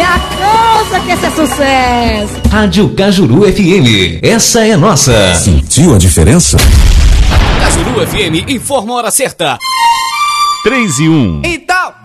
Me acusa que esse é sucesso. Rádio Cajuru FM, essa é nossa. Sentiu a diferença? Cajuru FM informa a hora certa. 3 e 1.